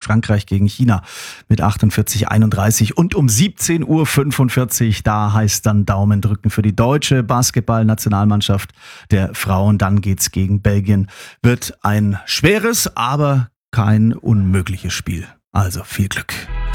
Frankreich gegen China mit 48-31. Und um 17:45 Uhr, da heißt dann Daumen drücken für die deutsche Basketballnationalmannschaft der Frauen. Dann geht's gegen Belgien. Wird ein schweres, aber kein unmögliches Spiel. Also viel Glück.